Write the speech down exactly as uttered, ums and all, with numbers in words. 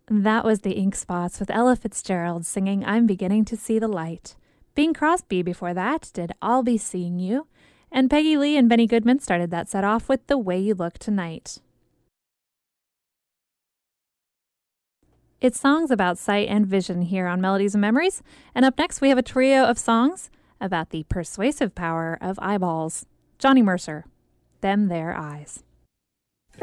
That was the Ink Spots with Ella Fitzgerald singing I'm Beginning to See the Light. Bing Crosby before that did I'll Be Seeing You. And Peggy Lee and Benny Goodman started that set off with The Way You Look Tonight. It's songs about sight and vision here on Melodies and Memories. And up next we have a trio of songs about the persuasive power of eyeballs. Johnny Mercer, Them There Eyes.